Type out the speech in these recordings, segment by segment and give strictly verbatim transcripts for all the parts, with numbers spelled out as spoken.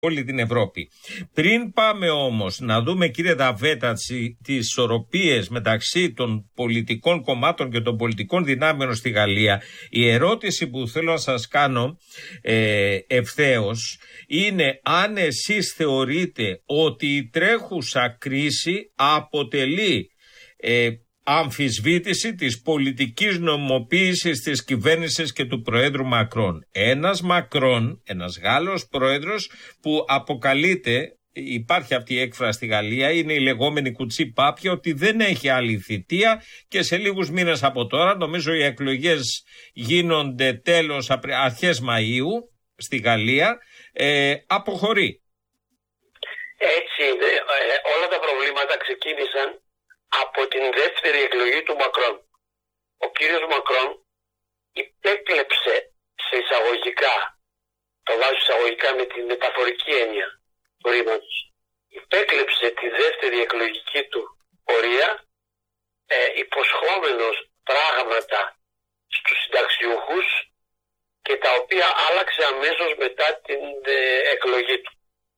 όλη την Ευρώπη. Πριν πάμε όμως να δούμε, κύριε Δαβέτα, τις ισορροπίες μεταξύ των πολιτικών κομμάτων και των πολιτικών δυνάμεων στη Γαλλία, η ερώτηση που θέλω να σας κάνω ε, ευθέως είναι αν εσείς θεωρείτε ότι η τρέχουσα κρίση αποτελεί ε, αμφισβήτηση της πολιτικής νομοποίησης της κυβέρνησης και του Προέδρου Μακρόν. Ένας Μακρόν, ένας Γάλλος πρόεδρος που αποκαλείται, υπάρχει αυτή η έκφραση στη Γαλλία, είναι η λεγόμενη κουτσή πάπια, ότι δεν έχει άλλη θητεία και σε λίγους μήνες από τώρα, νομίζω οι εκλογές γίνονται τέλος αρχές Μαΐου στη Γαλλία, ε, αποχωρεί. Έτσι είναι. Ε, όλα τα προβλήματα ξεκίνησαν από την δεύτερη εκλογή του Μακρόν. Ο κύριος Μακρόν υπέκλεψε σε εισαγωγικά, το βάζω εισαγωγικά με τη μεταφορική έννοια του ρήματος, υπέκλεψε τη δεύτερη εκλογική του πορεία ε, υποσχόμενος πράγματα στους συνταξιούχους και τα οποία άλλαξε αμέσως μετά την ε, εκλογή του.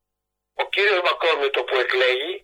Ο κύριος Μακρόν με το που εκλέγει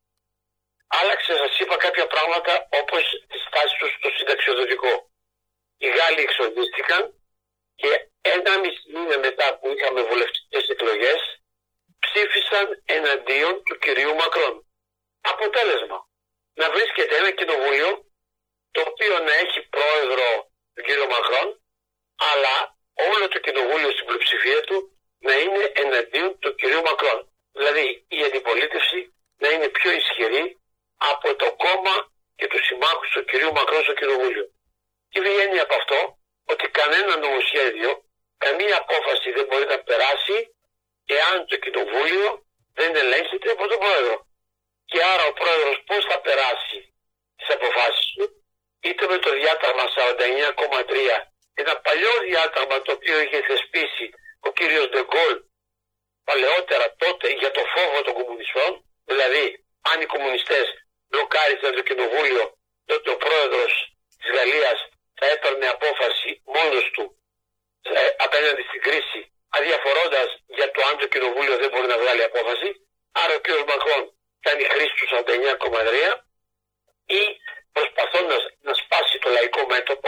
άλλαξε, σας είπα, κάποια πράγματα όπως τη στάση του στο συνταξιοδοτικό. Οι Γάλλοι εξοδίστηκαν και ένα μισή μήνα μετά που είχαμε βουλευτικές εκλογές ψήφισαν εναντίον του κυρίου Μακρόν. Αποτέλεσμα, να βρίσκεται ένα κοινοβούλιο το οποίο να έχει πρόεδρο τον κύριο Μακρόν, αλλά όλο το κοινοβούλιο στην πλειοψηφία του να είναι εναντίον του κυρίου Μακρόν. Δηλαδή η αντιπολίτευση να είναι πιο ισχυρή από το κόμμα και τους συμμάχους του κυρίου Μακρόν στο κοινοβούλιο. Τι βγαίνει από αυτό? Ότι κανένα νομοσχέδιο, καμία απόφαση δεν μπορεί να περάσει εάν το κοινοβούλιο δεν ελέγχεται από τον πρόεδρο. Και άρα ο πρόεδρος πώς θα περάσει τις αποφάσεις του? Είτε με το διάταγμα σαράντα εννιά κόμμα τρία, ένα παλιό διάταγμα το οποίο είχε θεσπίσει ο κύριος Ντεγκόλ παλαιότερα τότε για το φόβο των κομμουνιστών, δηλαδή αν οι κομμουνιστές μπλοκάρισαν το κοινοβούλιο, τότε ο πρόεδρος της Γαλλίας θα έπαιρνε απόφαση μόνος του ε, απέναντι στην κρίση, αδιαφορώντας για το αν το κοινοβούλιο δεν μπορεί να βγάλει απόφαση. Άρα ο κ. Μακρόν κάνει χρήση του σαράντα εννιά κόμμα τρία ή προσπαθώντας να σπάσει το λαϊκό μέτωπο,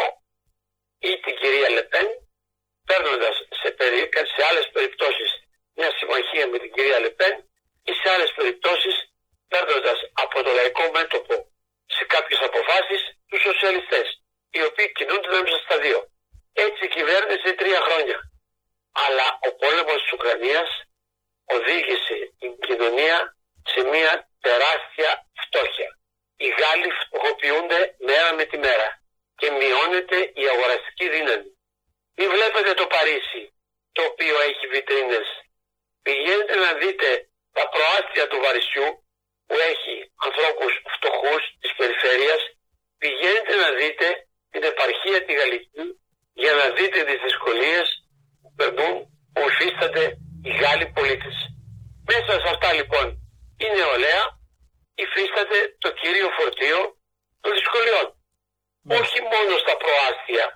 ή την κυρία Λεπέν, παίρνοντας σε, περι... σε άλλες περιπτώσεις μια συμμαχία με την κυρία Λεπέν ή σε άλλες περιπτώσεις παίρνοντας από το λαϊκό μέτωπο σε κάποιες αποφάσεις τους σοσιαλιστές, οι οποίοι κινούνται μέσα στα δύο. Έτσι κυβέρνησε τρία χρόνια. Αλλά ο πόλεμος της Ουκρανίας οδήγησε την κοινωνία σε μια τεράστια φτώχεια. Οι Γάλλοι φτωχοποιούνται μέρα με τη μέρα και μειώνεται η αγοραστική δύναμη. Μην βλέπετε το Παρίσι, το οποίο έχει βιτρίνες. Πηγαίνετε να δείτε τα προάστια του Βαρισιού, που έχει ανθρώπους φτωχούς της περιφέρειας. Πηγαίνετε να δείτε την επαρχία τη Γαλλική για να δείτε τις δυσκολίες που περνούν, που υφίστανται οι Γάλλοι πολίτες. Μέσα σε αυτά λοιπόν η νεολαία υφίσταται το κύριο φορτίο των δυσκολιών. Mm. Όχι μόνο στα προάστια,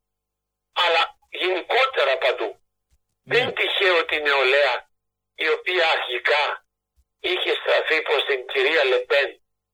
αλλά γενικότερα παντού. Mm. Δεν είναι τυχαίο ότι η νεολαία, η οποία αρχικά είχε στραφεί προς την κυρία Λεπέν,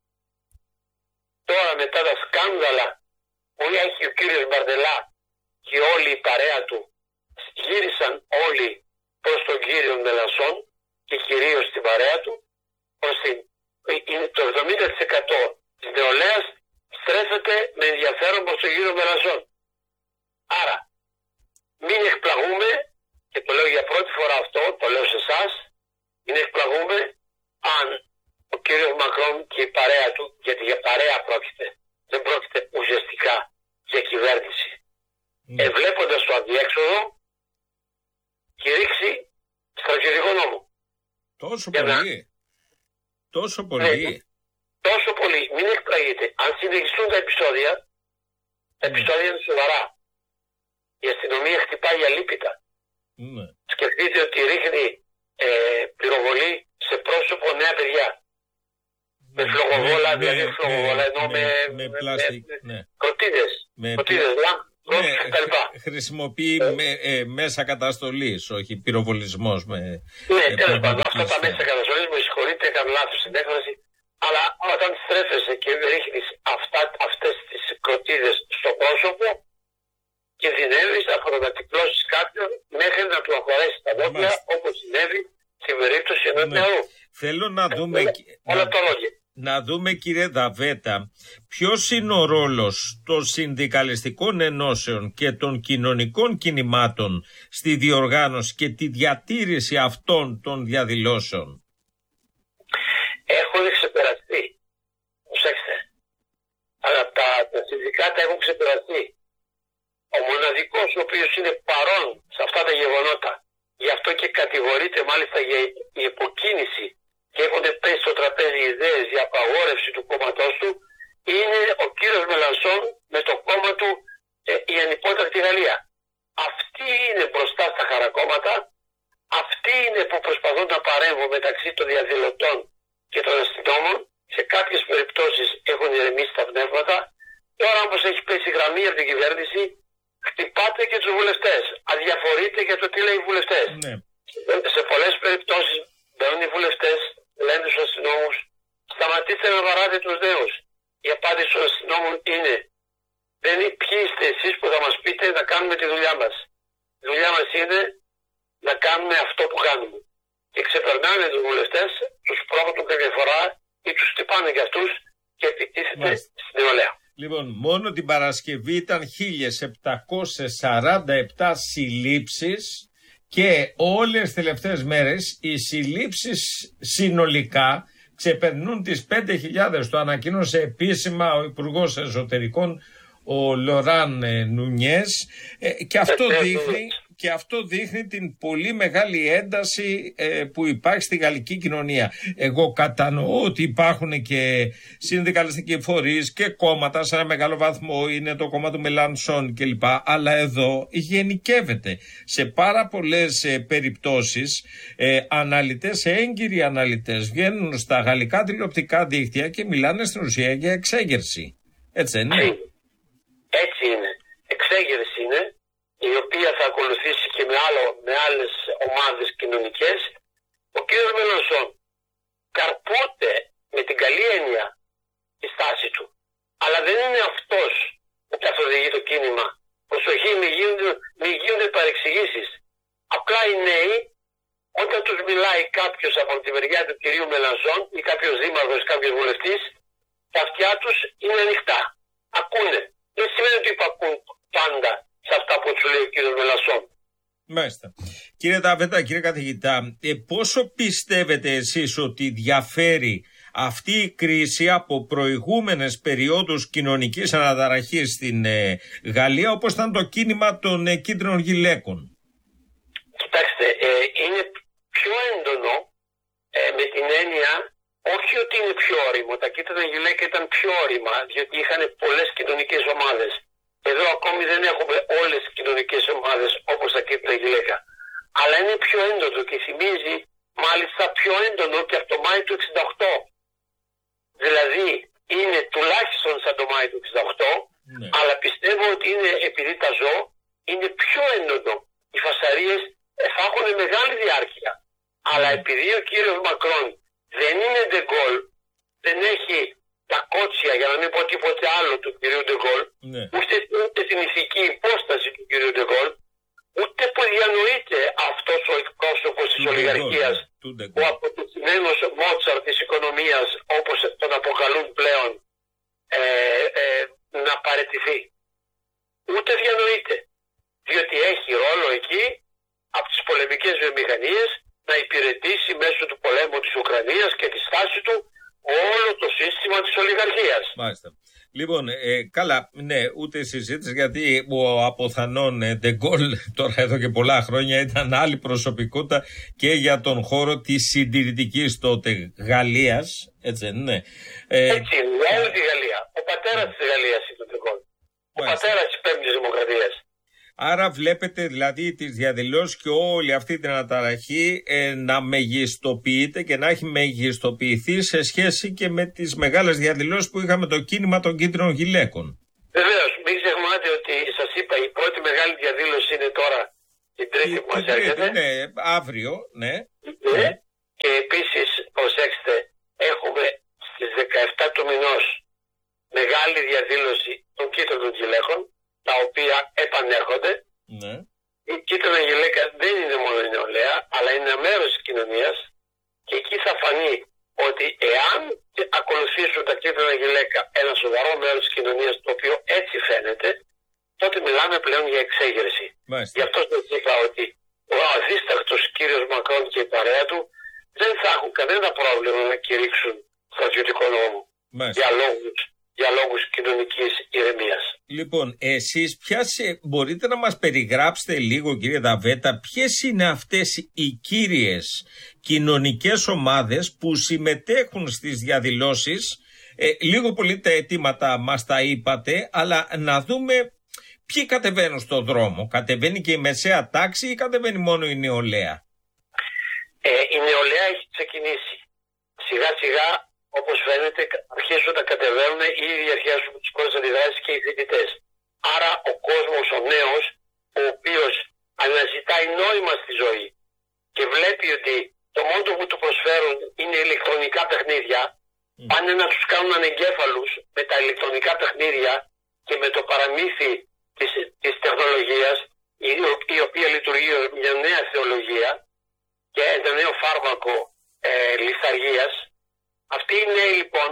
τώρα μετά τα σκάνδαλα που έχει ο κύριος Μπαρντελά και όλη η παρέα του, γύρισαν όλοι προς τον κύριο Μελανσόν και κυρίως την παρέα του. Προς την, το εβδομήντα τοις εκατό της νεολαίας στρέφεται με ενδιαφέρον προς τον κύριο Μελανσόν. Άρα μην εκπλαγούμε, και το λέω για πρώτη φορά αυτό, το λέω σε εσάς, μην εκπλαγούμε αν ο κύριος Μακρόν και η παρέα του, γιατί για παρέα πρόκειται, δεν πρόκειται ουσιαστικά για κυβέρνηση, mm. εβλέποντας το αδιέξοδο, κηρύξει στρατιωτικό νόμο. Τόσο για πολύ. Να... Τόσο πολύ. Ναι, τόσο πολύ. Μην εκπλαγείτε. Αν συνεχιστούν τα επεισόδια, τα mm. επεισόδια είναι σοβαρά. Η αστυνομία χτυπάει αλίπητα. Mm. Σκεφτείτε ότι ρίχνει ε, πυροβολή σε πρόσωπο νέα παιδιά. Με φλογοβόλα, δηλαδή φλογοβόλα, ενώ με, με, με, πλάστη, με, ναι. κροτίδες, με, κροτίδες, λάμπ, ναι, κτλ. Χρησιμοποιεί ε, με, ε, μέσα καταστολής, όχι πυροβολισμός. Με, ναι, ε, τέλος πάντων, αυτά τα μέσα καταστολής, με συγχωρείτε, έκανα λάθος στην έκφραση, αλλά όταν στρέφεσαι και ρίχνεις αυτές τις κροτίδες στο πρόσωπο, κινδυνεύεις από το να τυπλώσεις κάποιον μέχρι να του απορρέσει τα δόντια, όπως συνέβη στην περίπτωση ενός ναι. νεαρού. Θέλω να δούμε, ε, όλα να, το λόγια. να δούμε κύριε Δαβέτα, ποιος είναι ο ρόλος των συνδικαλιστικών ενώσεων και των κοινωνικών κινημάτων στη διοργάνωση και τη διατήρηση αυτών των διαδηλώσεων. Έχουν ξεπεραστεί. Προσέξτε. Αλλά τα, τα συνδικάτα έχουν ξεπεραστεί. Ο μοναδικός ο οποίος είναι παρόν σε αυτά τα γεγονότα, γι' αυτό και κατηγορείται μάλιστα για η υποκίνηση και έχουν πέσει στο τραπέζι ιδέες για απαγόρευση του κόμματός του, είναι ο κύριος Μελανσόν με το κόμμα του ε, η ανυπότακτη Γαλλία. Αυτοί είναι μπροστά στα χαρακόμματα, αυτοί είναι που προσπαθούν να παρέμβουν μεταξύ των διαδηλωτών και των αστυνόμων. Σε κάποιες περιπτώσεις έχουν ηρεμήσει τα πνεύματα. Τώρα όπως έχει πέσει γραμμή από την κυβέρνηση, χτυπάτε και τους βουλευτές. Αδιαφορείτε για το τι λέει οι βουλευτές. Ναι. Σε πολλές περιπτώσεις μπαίνουν οι βουλευτές, λένε στους αστυνόμους, σταματήστε να βαράτε τους νέους. Η απάντηση των αστυνόμων είναι, δεν είναι ποιοι είστε εσείς που θα μας πείτε να κάνουμε τη δουλειά μας. Η δουλειά μας είναι να κάνουμε αυτό που κάνουμε. Και ξεπερνάνε τους βουλευτές, τους πρόβατουν καμιά φορά ή τους χτυπάνε για αυτούς και επιτίθεται στην νεολαία. Λοιπόν, μόνο την Παρασκευή ήταν χίλιες επτακόσιες σαράντα επτά συλλήψεις και όλες τις τελευταίες μέρες οι συλλήψεις συνολικά ξεπερνούν τις πέντε χιλιάδες. Το ανακοίνωσε επίσημα ο Υπουργός Εσωτερικών, ο Λοράν Νουνιές, και αυτό δείχνει... Και αυτό δείχνει την πολύ μεγάλη ένταση ε, που υπάρχει στη γαλλική κοινωνία. Εγώ κατανοώ ότι υπάρχουν και συνδικαλιστικοί φορείς και κόμματα, σε ένα μεγάλο βαθμό είναι το κόμμα του Μελανσόν κλπ. Αλλά εδώ γενικεύεται. Σε πάρα πολλές ε, περιπτώσεις ε, αναλυτές, έγκυροι αναλυτές βγαίνουν στα γαλλικά τηλεοπτικά δίκτυα και μιλάνε στην ουσία για εξέγερση. Έτσι είναι. Έτσι είναι. Εξέγερση είναι, η οποία θα ακολουθήσει και με, άλλο, με άλλες ομάδες κοινωνικές. Ο κύριος Μελανσόν καρπούται με την καλή έννοια τη στάση του. Αλλά δεν είναι αυτός που καθοδηγεί το κίνημα. Προσοχή, μη γίνονται, μη γίνονται παρεξηγήσεις. Απλά οι νέοι, όταν τους μιλάει κάποιος από τη μεριά του κυρίου Μελανσόν ή κάποιος δήμαρχος, κάποιος βουλευτής, τα αυτιά τους είναι ανοιχτά. Ακούνε. Δεν σημαίνει ότι υπακούν πάντα σε αυτά που του λέει ο κύριος Μελανσόν. Μάλιστα. Κύριε Δαβέτα, κύριε καθηγητά, ε, πόσο πιστεύετε εσείς ότι διαφέρει αυτή η κρίση από προηγούμενες περιόδους κοινωνικής αναταραχής στην ε, Γαλλία, όπως ήταν το κίνημα των ε, κίτρινων γυλαίκων? Κοιτάξτε, ε, είναι πιο έντονο ε, με την έννοια όχι ότι είναι πιο όριμο. Τα κίτρινα γυλαίκα ήταν πιο όρημα, διότι είχαν πολλές κοινωνικές ομάδες. Εδώ ακόμη δεν έχουμε όλες τις κοινωνικές ομάδες όπως τα κίτρινα γυλαίκα. Αλλά είναι πιο έντονο και θυμίζει μάλιστα πιο έντονο και από το Μάη του εξήντα οκτώ. Δηλαδή είναι τουλάχιστον σαν το Μάη του εξήντα οκτώ, ναι. Αλλά πιστεύω ότι είναι, επειδή τα ζω, είναι πιο έντονο. Οι φασαρίες θα έχουν μεγάλη διάρκεια. Ναι. Αλλά επειδή ο κύριος Μακρόν δεν είναι ντεγκόλ, δεν έχει τα κότσια, για να μην πω τίποτε άλλο, του κυρίου ντεγκόλ, ναι. ούτε, ούτε την ηθική υπόσταση του κυρίου ντεγκόλ, ούτε που διανοείται αυτός ο εκπρόσωπος της ολιγαρχίας, ο αποτυχημένος Μότσαρ της οικονομίας, όπως τον αποκαλούν πλέον, ε, ε, να παραιτηθεί. Ούτε διανοείται. Διότι έχει ρόλο εκεί, από τις πολεμικές βιομηχανίες, να υπηρετήσει μέσω του πολέμου της Ουκρανίας και τη στάση του όλο το σύστημα της ολιγαρχίας. Μάλιστα. Λοιπόν, ε, καλά, ναι, ούτε συζήτηση, γιατί ο αποθανόν Ντεγκόλ τώρα εδώ και πολλά χρόνια ήταν άλλη προσωπικότητα και για τον χώρο της συντηρητικής τότε Γαλλίας, έτσι ναι. Ε, έτσι, για όλη τη Γαλλία. Ο πατέρας της Γαλλίας είναι ο Ντεγκόλ. Ο πατέρας της Πέμπτης Δημοκρατίας. Άρα βλέπετε δηλαδή τις διαδηλώσεις και όλη αυτή την αναταραχή ε, να μεγιστοποιείται και να έχει μεγιστοποιηθεί σε σχέση και με τις μεγάλες διαδηλώσεις που είχαμε το κίνημα των κίτρινων γυλαίκων. Βεβαίως, μην ξεχνάτε ότι σας είπα η πρώτη μεγάλη διαδήλωση είναι τώρα την Τρίτη που μας έρχεται. Ναι, αύριο, ναι. ναι. ναι. Και επίσης, προσέξτε, έχουμε στις δεκαεπτά του μηνός μεγάλη διαδήλωση των κίτρινων γυλαίκων, τα οποία επανέρχονται. Ναι. Η κίτρινα γυλαίκα δεν είναι μόνο η νεολαία, αλλά είναι ένα μέρος της κοινωνίας και εκεί θα φανεί ότι εάν ακολουθήσουν τα κίτρινα γυλαίκα ένα σοβαρό μέρος της κοινωνίας, το οποίο έτσι φαίνεται, τότε μιλάμε πλέον για εξέγερση. Μάλιστα. Γι' αυτό σας είπα ότι ο αδίστακτος κύριος Μακρόν και η παρέα του δεν θα έχουν κανένα πρόβλημα να κηρύξουν στρατιωτικό νόμο για λόγους, για λόγους κοινωνικής ηρεμίας. Λοιπόν, εσείς ποιες, μπορείτε να μας περιγράψετε λίγο, κύριε Δαβέτα, ποιες είναι αυτές οι κύριες κοινωνικές ομάδες που συμμετέχουν στις διαδηλώσεις? Ε, λίγο πολύ τα αιτήματα μας τα είπατε, αλλά να δούμε ποιοι κατεβαίνουν στον δρόμο. Κατεβαίνει και η μεσαία τάξη ή κατεβαίνει μόνο η νεολαία? Ε, η νεολαία έχει ξεκινήσει. Σιγά σιγά, όπως φαίνεται, αρχίζουν να κατεβαίνουν ή ήδη αρχίζουν τις πρώτες αντιδράσεις και οι φοιτητές. Άρα ο κόσμος, ο νέος, ο οποίος αναζητάει νόημα στη ζωή και βλέπει ότι το μόνο που του προσφέρουν είναι ηλεκτρονικά παιχνίδια, mm. πάνε να τους κάνουν ανεγκέφαλους με τα ηλεκτρονικά παιχνίδια και με το παραμύθι της, της τεχνολογίας, η, η οποία λειτουργεί μια νέα θεολογία και ένα νέο φάρμακο ε, λιθαργίας. Αυτοί οι νέοι λοιπόν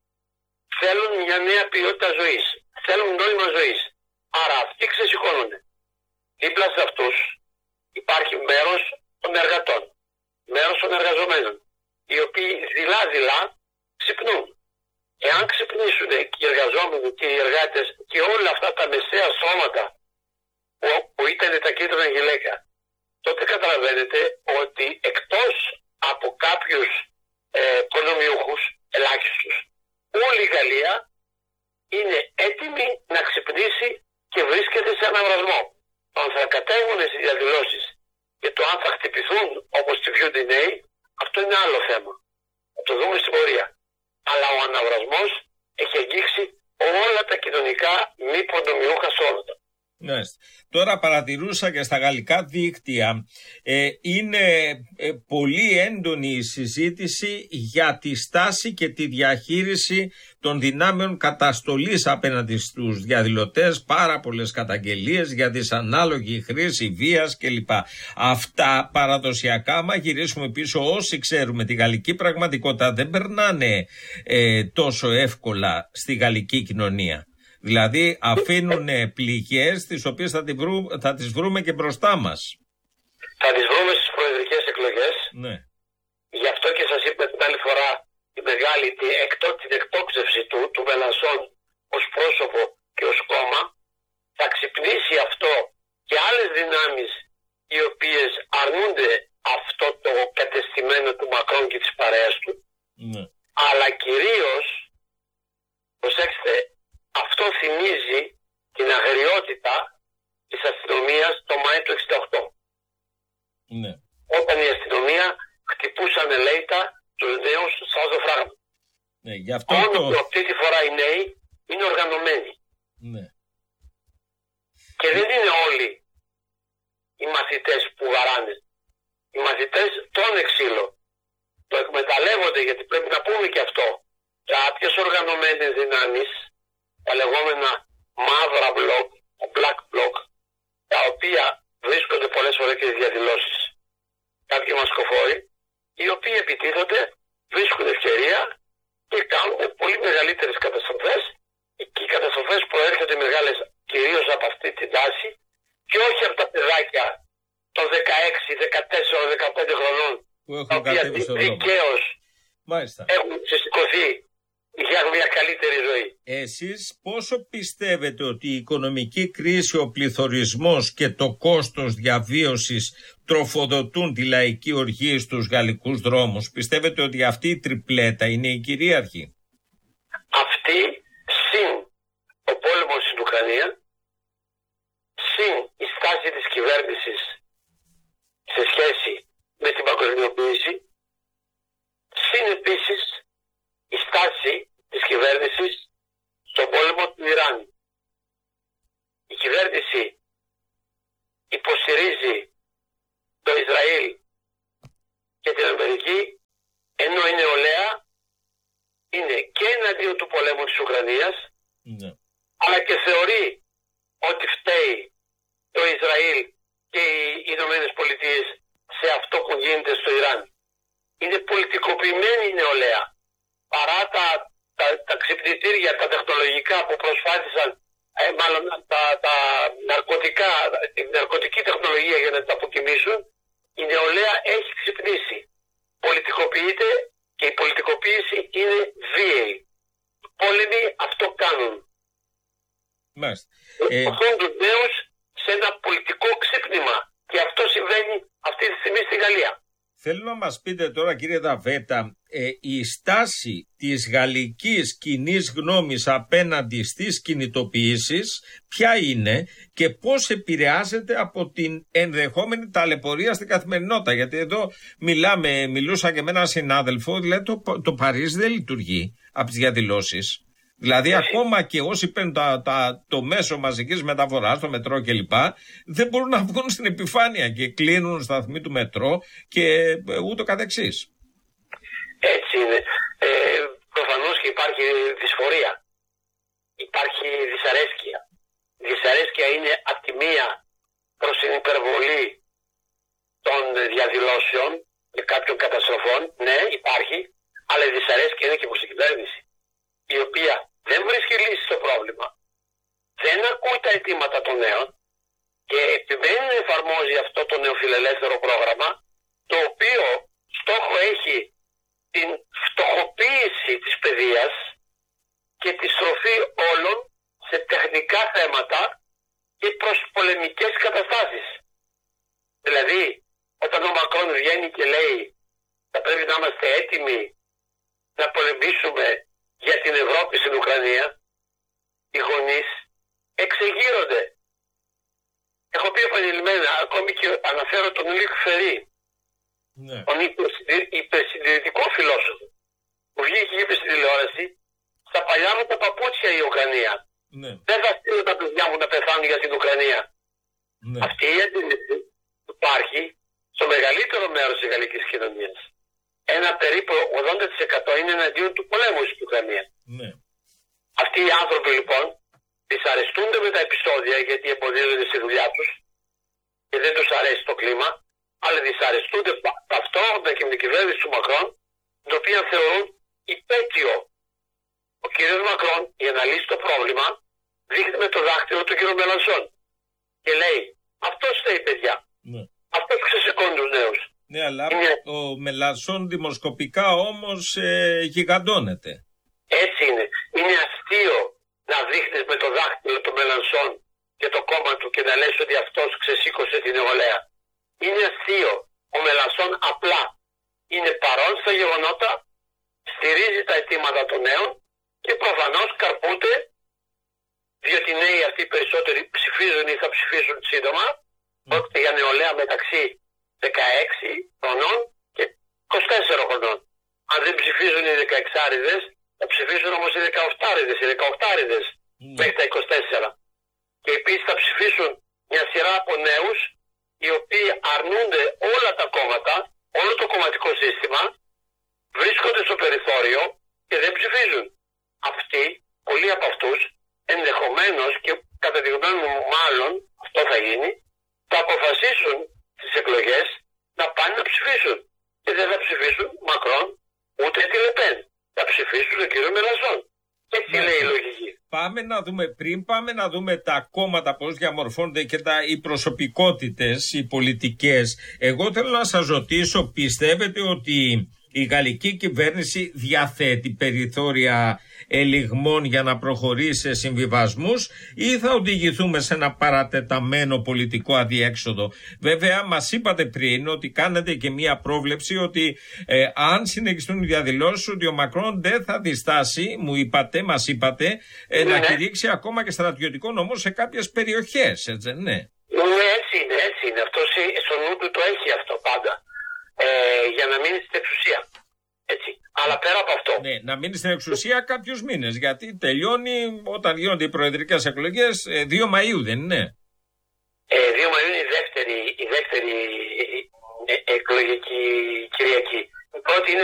θέλουν μια νέα ποιότητα ζωής, θέλουν νόημα ζωής. Άρα αυτοί ξεσηκώνονται. Δίπλα σε αυτούς υπάρχει μέρος των εργατών, μέρος των εργαζομένων, οι οποίοι δειλά-δειλά ξυπνούν. Εάν ξυπνήσουν και οι εργαζόμενοι και οι εργάτες και όλα αυτά τα μεσαία σώματα που, που ήταν τα κίτρινα γυλαίκα, τότε καταλαβαίνετε ότι εκτός από κάποιους ε, προνομιούχους ελάχιστους, όλη η Γαλλία είναι έτοιμη να ξυπνήσει και βρίσκεται σε αναβρασμό. Το αν θα κατέβουν στις διαδηλώσεις και το αν θα χτυπηθούν όπως χτυπιούνται οι νέοι, αυτό είναι άλλο θέμα. Θα το δούμε στην πορεία. Αλλά ο αναβρασμός έχει αγγίξει όλα τα κοινωνικά μη προνομιούχα σώματα. Ναι. Τώρα παρατηρούσα και στα γαλλικά δίκτυα, ε, είναι ε, πολύ έντονη η συζήτηση για τη στάση και τη διαχείριση των δυνάμεων καταστολής απέναντι στους διαδηλωτές, πάρα πολλές καταγγελίες για δυσανάλογη χρήση βίας κλπ. Αυτά παραδοσιακά, άμα γυρίσουμε πίσω, όσοι ξέρουμε τη γαλλική πραγματικότητα, δεν περνάνε ε, τόσο εύκολα στη γαλλική κοινωνία. Δηλαδή αφήνουν πληγές τις οποίες θα, τη βρου, θα τις βρούμε και μπροστά μας. Θα τις βρούμε στις προεδρικές εκλογές. Ναι. Γι' αυτό και σας είπα την άλλη φορά τη μεγάλη την, εκτό, την εκτόξευση του, του Μελανσόν ως πρόσωπο και ως κόμμα. Θα ξυπνήσει αυτό και άλλες δυνάμεις οι οποίες αρνούνται αυτό το κατεστημένο του Μακρόν και της παρέας του. Ναι. Αλλά κυρίως, προσέξτε, αυτό θυμίζει την αγριότητα της αστυνομίας το Μάη του εξήντα οκτώ. Ναι. Όταν η αστυνομία χτυπούσαν ελέητα τους νέους σαν ζωφράγμα. Ναι, γι' αυτό Μόνο το... που αυτή τη φορά οι νέοι είναι οργανωμένοι. Ναι. Και δεν είναι όλοι οι μαθητές που βαράνε. Οι μαθητές τρώνε ξύλο. Το εκμεταλλεύονται, γιατί πρέπει να πούμε και αυτό. Κάποιες οργανωμένες δυνάμεις, τα λεγόμενα μαύρα μπλοκ, black block, τα οποία βρίσκονται πολλές φορές και στις διαδηλώσεις. Κάποιοι μασκοφόροι, οι οποίοι επιτίθονται, βρίσκουν ευκαιρία και κάνουν πολύ μεγαλύτερες καταστροφές, και οι καταστροφές προέρχονται μεγάλες κυρίως από αυτή την τάση και όχι από τα παιδάκια των δεκαέξι, δεκατέσσερα, δεκαπέντε χρονών, τα οποία δικαίως έχουν ξεσηκωθεί για μια καλύτερη ζωή. Εσείς πόσο πιστεύετε ότι η οικονομική κρίση, ο πληθωρισμός και το κόστος διαβίωσης τροφοδοτούν τη λαϊκή οργή στους γαλλικούς δρόμους? Πιστεύετε ότι αυτή η τριπλέτα είναι η κυρίαρχη? Αυτή, συν ο πόλεμος στην Ουκρανία, συν η στάση της κυβέρνησης σε σχέση με την παγκοσμιοποίηση, συν επίσης η στάση της κυβέρνησης στον πόλεμο του Ιράν. Ενώ η νεολαία είναι και εναντίον του πολέμου της Ουκρανίας, ναι. αλλά και θεωρεί ότι φταίει το Ισραήλ και οι Ηνωμένες Πολιτείες σε αυτό που γίνεται στο Ιράν. Είναι πολιτικοποιημένη η νεολαία. Παρά τα, τα, τα ξυπνητήρια, τα τεχνολογικά που προσπάθησαν, ε, μάλλον τα, τα ναρκωτικά, την ναρκωτική τεχνολογία για να τα αποκοιμήσουν, η νεολαία έχει ξυπνήσει. Πολιτικοποιείται και η πολιτικοποίηση είναι βίαιη. Οι πόλεμοι αυτό κάνουν. Μάλιστα. Οχούν τους νέους σε ένα πολιτικό ξύπνημα. Και αυτό συμβαίνει αυτή τη στιγμή στη Γαλλία. Θέλω να μας πείτε τώρα, κύριε Δαβέτα, ε, η στάση της γαλλικής κοινής γνώμης απέναντι στις κινητοποιήσεις ποια είναι και πώς επηρεάζεται από την ενδεχόμενη ταλαιπωρία στην καθημερινότητα. Γιατί εδώ μιλάμε, μιλούσα και με έναν συνάδελφο, δηλαδή το, το Παρίσι δεν λειτουργεί από τις διαδηλώσεις. Δηλαδή, ακόμα και όσοι παίρνουν τα, τα, το μέσο μαζικής μεταφοράς, το μετρό κλπ., δεν μπορούν να βγουν στην επιφάνεια και κλείνουν σταθμοί του μετρό και ε, ούτω καθεξής. Έτσι είναι. Ε, προφανώς και υπάρχει δυσφορία. Υπάρχει δυσαρέσκεια. Η δυσαρέσκεια είναι από τη μία προς την υπερβολή των διαδηλώσεων και κάποιων καταστροφών. Ναι, υπάρχει. Αλλά η δυσαρέσκεια είναι και προς την κυβέρνηση, η οποία δεν βρίσκει λύση στο πρόβλημα, δεν ακούει τα αιτήματα των νέων και επιμένει να εφαρμόζει αυτό το νεοφιλελεύθερο πρόγραμμα, το οποίο στόχο έχει την φτωχοποίηση της παιδείας και τη στροφή όλων σε τεχνικά θέματα και προς πολεμικές καταστάσεις. Δηλαδή, όταν ο Μακρόν βγαίνει και λέει θα πρέπει να είμαστε έτοιμοι να πολεμήσουμε για την Ευρώπη στην Ουκρανία, οι γονείς εξεγείρονται. Έχω πει επανειλημμένα, ακόμη και αναφέρω τον Λίκ Φερί, ναι. τον υπερσυντηρητικό φιλόσοφο, που βγήκε και είπε στην τηλεόραση, στα παλιά μου τα παπούτσια η Ουκρανία. Ναι. Δεν θα στείλω τα παιδιά μου να πεθάνουν για την Ουκρανία. Ναι. Αυτή η αντίληψη υπάρχει στο μεγαλύτερο μέρος της γαλλικής κοινωνίας. Ένα περίπου ογδόντα τοις εκατό είναι εναντίον του πολέμου στην Ουκρανία. Ναι. Αυτοί οι άνθρωποι λοιπόν δυσαρεστούνται με τα επεισόδια γιατί εμποδίζονται στη δουλειά τους και δεν τους αρέσει το κλίμα, αλλά δυσαρεστούνται ταυτόχρονα και με την κυβέρνηση του Μακρόν, την οποία θεωρούν υπέτειο. Ο κύριος Μακρόν, για να λύσει το πρόβλημα, δείχνει με το δάχτυλο του κύριου Μελανσόν και λέει: αυτός φταίει, παιδιά. Ναι. Αυτός ξεσηκώνει τους νέους. Ναι, αλλά είναι... ο Μελανσόν δημοσκοπικά όμως ε, γιγαντώνεται. Έτσι είναι. Είναι αστείο να δείχνεις με το δάχτυλο του Μελανσόν και το κόμμα του και να λες ότι αυτός ξεσήκωσε την νεολαία. Είναι αστείο. Ο Μελανσόν απλά είναι παρόν στα γεγονότα, στηρίζει τα αιτήματα των νέων και προφανώς καρπούνται, διότι οι νέοι αυτοί περισσότεροι ψηφίζουν ή θα ψηφίσουν σύντομα. Πρόκειται mm. για νεολαία μεταξύ δεκαέξι χρονών και είκοσι τέσσερα χρονών. Αν δεν ψηφίζουν οι δεκαεξάριδες, θα ψηφίσουν όμως οι δεκαοκτάριδες, οι δεκαοκτάριδες mm. μέχρι τα είκοσι τέσσερα. Και επίσης θα ψηφίσουν μια σειρά από νέους οι οποίοι αρνούνται όλα τα κόμματα, όλο το κομματικό σύστημα, βρίσκονται στο περιθώριο και δεν ψηφίζουν. Αυτοί, πολλοί από αυτούς, ενδεχομένως και κατά τη γνώμη μου μάλλον αυτό θα γίνει, θα αποφασίσουν στις εκλογές να πάνε να ψηφίσουν. Και δεν θα ψηφίσουν Μακρόν ούτε τη Λεπέν. Θα ψηφίσουν τον κύριο Μελανσόν. Έτσι ναι, λέει η λογική. Πάμε να δούμε, πριν πάμε να δούμε τα κόμματα πώς διαμορφώνονται και τα, οι προσωπικότητες, οι πολιτικές. Εγώ θέλω να σας ρωτήσω, πιστεύετε ότι η γαλλική κυβέρνηση διαθέτει περιθώρια ελιγμών για να προχωρήσει σε συμβιβασμούς ή θα οδηγηθούμε σε ένα παρατεταμένο πολιτικό αδιέξοδο? Βέβαια μας είπατε πριν ότι κάνετε και μία πρόβλεψη ότι ε, αν συνεχιστούν οι διαδηλώσεις ότι ο Μακρόν δεν θα διστάσει, μου είπατε, μας είπατε, ε, ναι. να κηρύξει ακόμα και στρατιωτικό νόμο σε κάποιες περιοχές, έτσι ναι? Ναι, έτσι είναι, έτσι είναι. Αυτό στο νου του το έχει αυτό πάντα. Ε, για να μείνει στην εξουσία. Έτσι. Αλλά πέρα από αυτό. Ναι, να μείνει στην εξουσία κάποιους μήνες. Γιατί τελειώνει όταν γίνονται οι προεδρικές εκλογές δύο Μαΐου, δεν είναι? Ε, δύο Μαΐου είναι η δεύτερη, η δεύτερη εκλογική Κυριακή. Η πρώτη είναι τέλος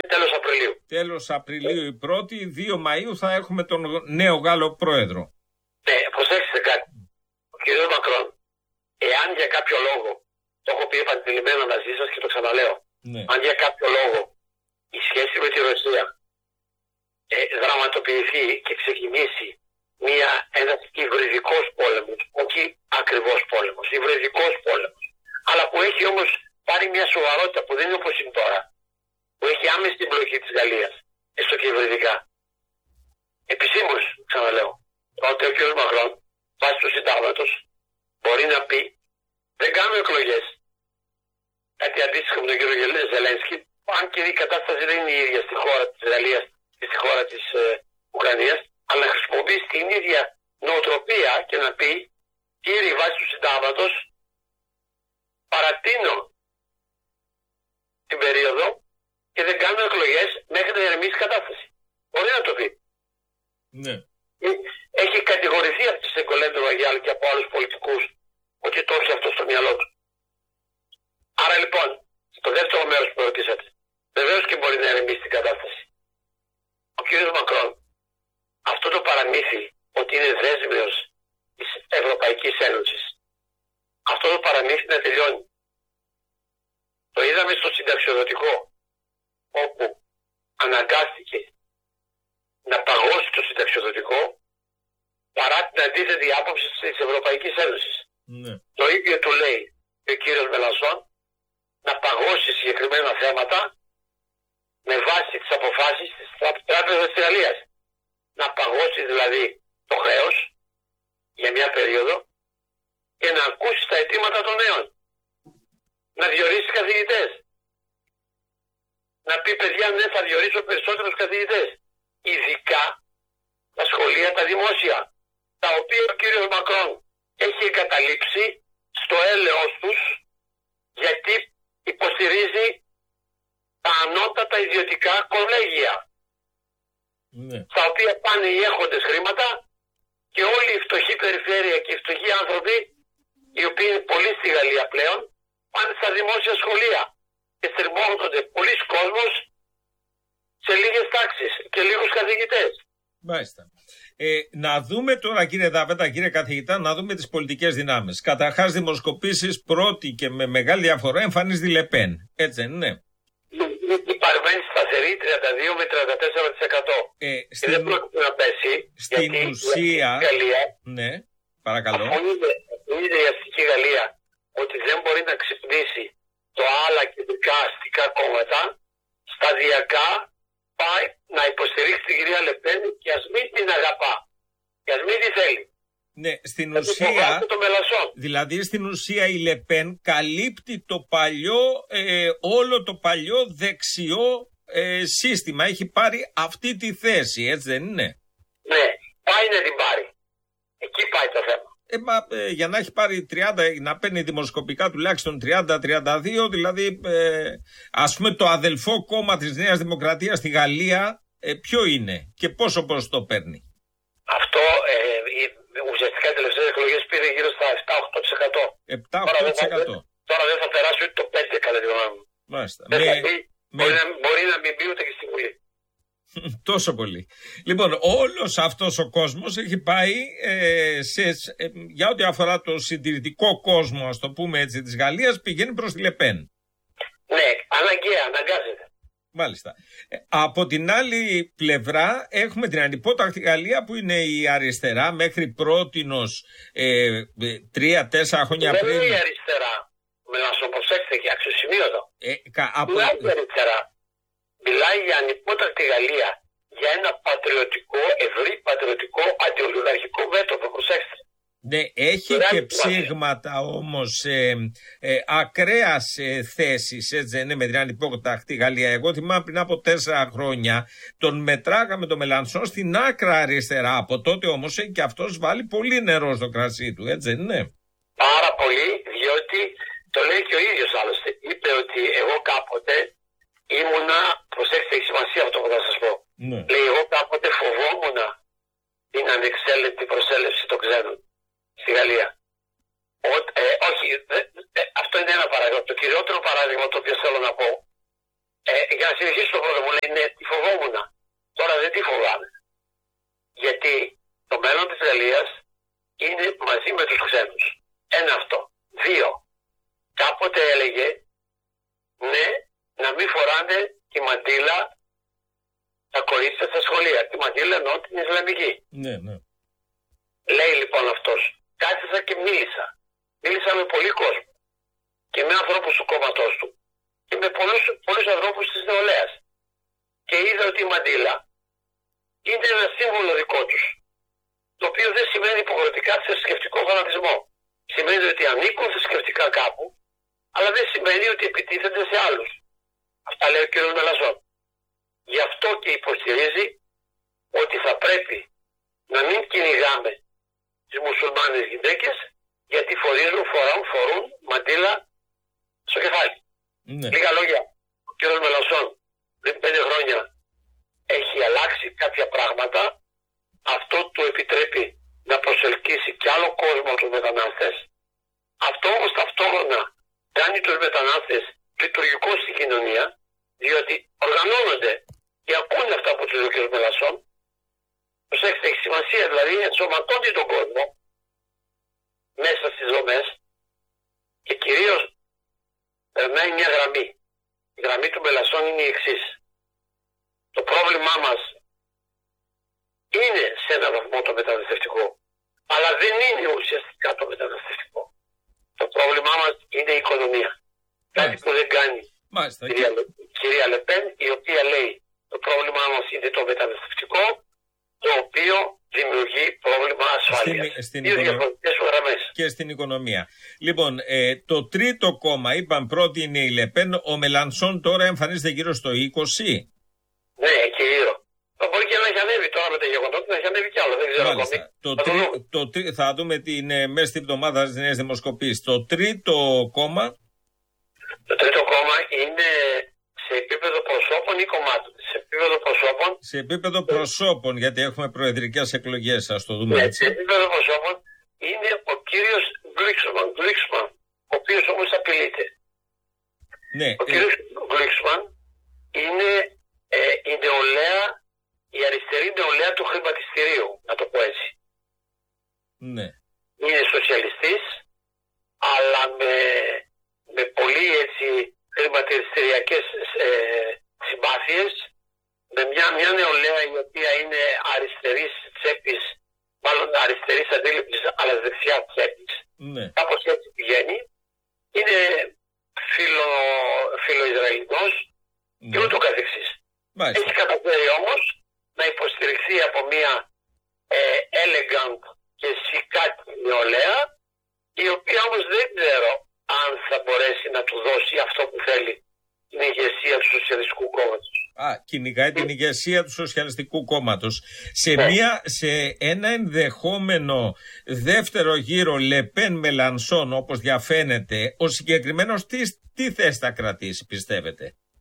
Απριλίου. Τέλος Απριλίου η πρώτη, δύο Μαΐου θα έχουμε τον νέο Γάλλο πρόεδρο. Ναι, προσέξτε κάτι. Ο κ. Μακρόν, εάν για κάποιο λόγο, το έχω πει επανειλημμένα μαζί σας και το ξαναλέω, Ναι. αν για κάποιο λόγο η σχέση με τη Ρωσία ε, δραματοποιηθεί και ξεκινήσει μια, ένας υβριδικός πόλεμος, όχι ακριβώς πόλεμος, υβριδικός πόλεμος, αλλά που έχει όμως πάρει μια σοβαρότητα που δεν είναι όπως είναι τώρα, που έχει άμεση εμπλοκή της Γαλλίας, έστω και υβριδικά. Επισήμως, ξαναλέω, ότι ο κ. Μακρόν, βάσει του συντάγματος, μπορεί να πει δεν κάνουμε εκλογές. Κάτι αντίστοιχο με τον κύριο Ζελένσκι, αν και η κατάσταση δεν είναι η ίδια στη χώρα της Γαλλίας και στη χώρα της ε, Ουκρανίας, αλλά να χρησιμοποιήσει την ίδια νοοτροπία και να πει κύριε, βάσει του συντάγματος παρατείνω την περίοδο και δεν κάνουμε εκλογές μέχρι να ηρεμήσει η κατάσταση. Μπορεί να το πει. Ναι. Έχει κατηγορηθεί από τη Σεκολέντο Ρογιάλ και από άλλους πολιτικούς ότι το έχει αυτό στο μυαλό του. Άρα λοιπόν, στο δεύτερο μέρος που ρωτήσατε, βεβαίως και μπορεί να ηρεμήσει την κατάσταση. Ο κ. Μακρόν, αυτό το παραμύθι ότι είναι δέσμιος της Ευρωπαϊκής Ένωσης, αυτό το παραμύθι να τελειώνει. Το είδαμε στο συνταξιοδοτικό, όπου αναγκάστηκε να παγώσει το συνταξιοδοτικό παρά την αντίθετη άποψη της Ευρωπαϊκής Ένωσης. Ναι. Το ίδιο του λέει και ο κύριος Μελανσόν, να παγώσει συγκεκριμένα θέματα με βάση τις αποφάσεις της Τράπεζας της Γαλλίας. Να παγώσει δηλαδή το χρέος για μια περίοδο και να ακούσει τα αιτήματα των νέων. Να διορίσει καθηγητές. Να πει παιδιά, ναι, θα διορίσω περισσότερους καθηγητές. Ειδικά τα σχολεία τα δημόσια, τα οποία ο κύριος Μακρόν έχει εγκαταλείψει στο έλεος τους, γιατί υποστηρίζει τα ανώτατα ιδιωτικά κολέγια, Ναι. στα οποία πάνε οι έχοντες χρήματα και όλη η φτωχή περιφέρεια και οι φτωχοί άνθρωποι, οι οποίοι είναι πολλοί στη Γαλλία πλέον, πάνε στα δημόσια σχολεία και στριμώχνονται πολλοί κόσμος σε λίγες τάξεις και λίγους καθηγητές. Μάλιστα. Ε, να δούμε τώρα, κύριε Δαβέτα, κύριε καθηγητά, να δούμε τις πολιτικές δυνάμεις. Καταρχάς, δημοσκοπήσεις πρώτη και με μεγάλη διαφορά εμφανίζει Λεπέν. Έτσι δεν είναι? Η παρεμβαίνει σταθερή τριάντα δύο με τριάντα τέσσερα τοις εκατό. Ε, Και στην, δεν πρόκειται να πέσει. στην γιατί ουσία. η Γαλλία, Ναι, παρακαλώ. αφού είδε, είδε η αστική Γαλλία ότι δεν μπορεί να ξυπνήσει το άλλα κεντρικά αστικά κόμματα, σταδιακά πάει να υποστηρίξει την κυρία Λεπέν και ας μην την αγαπά. Και ας μην τη θέλει. Ναι, στην Θα ουσία, το Μελανσόν. δηλαδή στην ουσία η Λεπέν καλύπτει το παλιό, ε, όλο το παλιό δεξιό ε, σύστημα. Έχει πάρει αυτή τη θέση, έτσι δεν είναι? Ναι, πάει να την πάρει. Εκεί πάει το θέμα. Ε, μα, ε, για να έχει πάρει τριάντα, να παίρνει δημοσκοπικά τουλάχιστον τριάντα με τριάντα δύο, δηλαδή ε, ας πούμε το αδελφό κόμμα της Νέας Δημοκρατίας στη Γαλλία, ε, ποιο είναι και πόσο ποσοστό παίρνει? Αυτό ε, ουσιαστικά οι τελευταίες εκλογές πήρε γύρω στα επτά με οκτώ τοις εκατό. επτά με οκτώ τοις εκατό. Τώρα δεν θα περάσει ούτε το πέντε τοις εκατό κατά τη γνώμη μου. Μάλιστα. Δεν Με, θα πει, με... μπορεί, να, μπορεί να μην μπει ούτε και στη Βουλή. Τόσο πολύ. Λοιπόν, όλος αυτός ο κόσμος έχει πάει ε, σε, ε, για ό,τι αφορά το συντηρητικό κόσμο, ας το πούμε έτσι, της Γαλλίας, πηγαίνει προς τη Λεπέν. Ναι, αναγκαία, αναγκάζεται. Μάλιστα. Ε, από την άλλη πλευρά έχουμε την ανυπότακτη Γαλλία που είναι η αριστερά μέχρι πρότινος ε, τρία τέσσερα χρόνια δεν πριν. είναι η αριστερά. Με να σου προσέξετε και αξιοσημείωτο. Ε, κα, από... Μιλάει η αριστερά. Μιλάει για ανυπότακτη Γαλλία. Για ένα πατριωτικό, ευρύ πατριωτικό, αντιολιγαρχικό μέτωπο. Προσέξτε. Ναι, έχει Μιλάει και η ψήγματα όμως ε, ε, ακραίας ε, θέσης, έτσι δεν είναι, με την ανυπότακτη Γαλλία. Εγώ θυμάμαι πριν από τέσσερα χρόνια τον μετράγαμε τον Μελανσόν στην άκρα αριστερά. Από τότε όμως έχει και αυτός βάλει πολύ νερό στο κρασί του, έτσι δεν είναι? Πάρα πολύ, διότι το λέει και ο ίδιος άλλωστε. Είπε ότι εγώ κάποτε ήμουνα, προσέξτε, έχει σημασία αυτό που θα σας πω. Ναι. Λέει, εγώ κάποτε φοβόμουν την ανεξέλεγκτη προσέλευση των ξένων στη Γαλλία. Ο, ε, όχι, ε, ε, αυτό είναι ένα παράδειγμα. Το κυριότερο παράδειγμα το οποίο θέλω να πω, ε, για να συνεχίσω το πρώτο μου, λέει, ναι, τη μαζί με τους ξένους. Ένα αυτό. Δύο. Κάποτε έλεγε ναι, να μην φοράνε τη μαντήλα τα κορίτσια στα σχολεία. Τη μαντήλα εννοώ την Ισλαμική. Ναι, ναι. Λέει λοιπόν αυτός. Κάθισα και μίλησα. Μίλησα με πολύ κόσμο. Και με ανθρώπους του κόμματός του. Και με πολλούς, πολλούς ανθρώπους της νεολαίας. Και είδα ότι η μαντήλα είναι ένα σύμβολο δικό τους. Το οποίο δεν σημαίνει υποχρεωτικά θρησκευτικό φανατισμό. Σημαίνει ότι ανήκουν θρησκευτικά κάπου, αλλά δεν σημαίνει ότι επιτίθενται σε άλλους. Αυτά λέει ο κ. Μελανσόν. Γι' αυτό και υποστηρίζει ότι θα πρέπει να μην κυνηγάμε τις μουσουλμάνες γυναίκες, γιατί φορίζουν, φοράν, φορούν μαντήλα στο κεφάλι. Ναι. Λίγα λόγια. Ο κ. Μελανσόν πριν πέντε χρόνια έχει αλλάξει κάποια πράγματα. Αυτό του επιτρέπει να προσελκύσει κι άλλο κόσμο τους μετανάστες. Αυτό όμως ταυτόχρονα κάνει τους μετανάστες λειτουργικούς στην κοινωνία, διότι οργανώνονται και ακούνε αυτά που τους λέει ο κ. Μελανσόν. Προσέξτε, έχει σημασία, δηλαδή ενσωματώνει τον κόσμο μέσα στις δομές και κυρίως περνάει μια γραμμή. Η γραμμή του Μελανσόν είναι η εξής. Το πρόβλημά μας είναι σε έναν βαθμό το μεταναστευτικό, αλλά δεν είναι ουσιαστικά το μεταναστευτικό. Το πρόβλημά μας είναι η οικονομία. Μάλιστα. Κάτι που δεν κάνει Μάλιστα. η κυρία, κυρία Λεπέν, η οποία λέει το πρόβλημά μας είναι το μεταναστευτικό, το οποίο δημιουργεί πρόβλημα ασφάλειας. Στην, στην Δύο διαφορετικές γραμμές. Και στην οικονομία. Λοιπόν, ε, το τρίτο κόμμα, είπαν πρώτη είναι η Λεπέν, ο Μελανσόν τώρα εμφανίζεται γύρω στο είκοσι. Ναι, εκεί γύρω. Μπορεί και να έχει ανέβει τώρα με τα γεγονότα, να έχει ανέβει κι άλλο. Δεν ξέρω ακόμη. Το θα, τρί, το τρί, θα δούμε την ε, μέσα στην εβδομάδα στις νέες δημοσκοπήσεις. Το τρίτο κόμμα. Το τρίτο κόμμα είναι σε επίπεδο προσώπων ή κομμάτων. Σε επίπεδο προσώπων. Σε επίπεδο προσώπων, γιατί έχουμε προεδρικές εκλογές, ας το δούμε ναι, έτσι. Σε επίπεδο προσώπων είναι ο κύριος Γκλίξμαν, Γκλίξμαν, ο οποίος όμως απειλείται. Ναι, ο κύριος ε... Γκλίξμαν είναι ε, η νεολαία, η αριστερή νεολαία του χρηματιστηρίου, να το πω έτσι. Ναι. Είναι σοσιαλιστής, αλλά με, με πολύ έτσι χρηματιστηριακές ε, συμπάθειες, με μια, μια νεολαία η οποία είναι αριστερής τσέπης, μάλλον αριστερής αντίληψης, αλλά δεξιά τσέπης. Ναι. Κάπως έτσι πηγαίνει. Είναι φιλο, φιλοϊσραηλινός ναι. και ούτω καθεξής. Μάλιστα. Έχει καταφέρει όμως να υποστηριχθεί από μια ε, elegant και σικάτη νεολαία, η οποία όμως δεν ξέρω αν θα μπορέσει να του δώσει αυτό που θέλει, την ηγεσία του Σοσιαλιστικού Κόμματος. Α, κυνηγάει την ηγεσία του Σοσιαλιστικού Κόμματος. Σε, ναι. μια, σε ένα ενδεχόμενο δεύτερο γύρο Λεπέν Μελανσόν, όπως διαφαίνεται, ο συγκεκριμένος τι, τι θέση θα κρατήσει, πιστεύετε?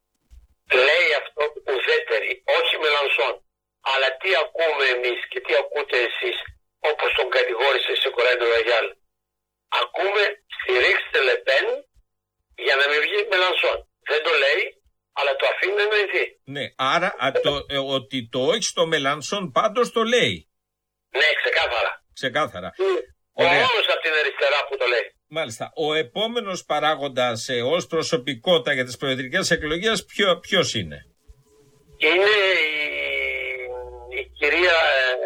Λέει αυτό ουδέτερη, όχι Μελανσόν. Αλλά τι ακούμε εμείς και τι ακούτε εσείς, όπως τον κατηγόρησε σε Κορέντο Ραγιάλ? Ακούμε στηρίξτε Λεπέν για να μην βγει Μελανσόν. Δεν το λέει, αλλά το αφήνει να εννοηθεί. Ναι, άρα α, το, ε, ότι το όχι στο Μελανσόν πάντως το λέει. Ναι, ξεκάθαρα. Ξεκάθαρα. Ο μόνος από την αριστερά που το λέει. Μάλιστα. Ο επόμενος παράγοντας ε, ως προσωπικότητα για τις προεδρικές εκλογές ποιο, ποιος είναι? Είναι η, η κυρία,